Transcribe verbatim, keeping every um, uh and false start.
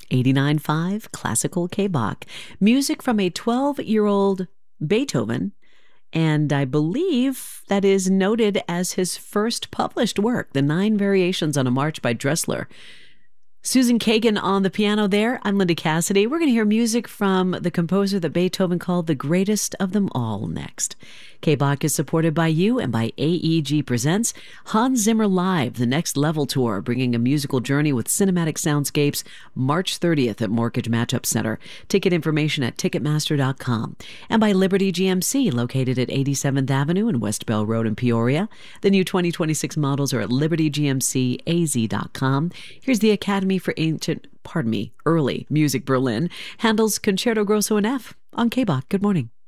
eighty-nine point five Classical K-Bach. Music from a twelve-year-old Beethoven, and I believe that is noted as his first published work, the Nine Variations on a March by Dressler. Susan Kagan on the piano there. I'm Linda Cassidy. We're going to hear music from the composer that Beethoven called the greatest of them all next. K-Bach is supported by you and by A E G Presents Hans Zimmer Live, the Next Level Tour, bringing a musical journey with cinematic soundscapes March thirtieth at Mortgage Matchup Center. Ticket information at Ticketmaster dot com. And by Liberty G M C, located at eighty-seventh Avenue and West Bell Road in Peoria. The new twenty twenty-six models are at Liberty G M C A Z dot com. Here's the Academy for Ancient, pardon me, Early Music Berlin. Handel's Concerto Grosso in F on K-Bach. Good morning.